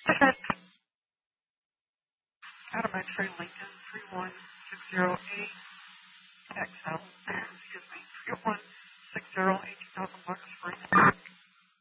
Adam X-ray Lincoln 31608 XL. Excuse me, 3160, $18,000.